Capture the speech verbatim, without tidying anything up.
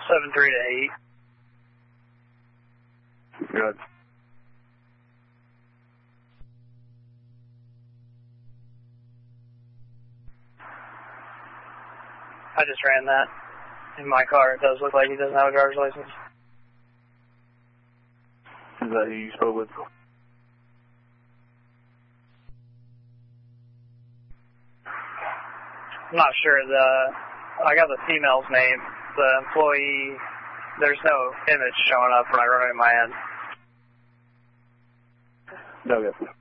seven three to eight. Good. I just ran that in my car. It does look like he doesn't have a driver's license. Is that who you spoke with? I'm not sure. The I got the female's name. The employee, there's no image showing up when I run it in my end. No, yes.